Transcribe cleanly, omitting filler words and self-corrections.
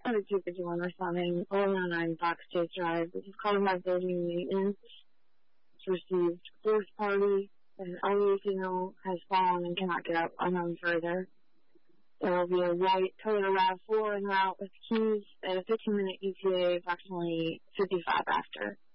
251 responding 009 Fox Chase Drive. This is calling my building maintenance. It's received fourth party. An elderly female has fallen and cannot get up unknown further. There will be a white Toyota RAV4 en route with keys at a 15-minute ETA approximately 55 after.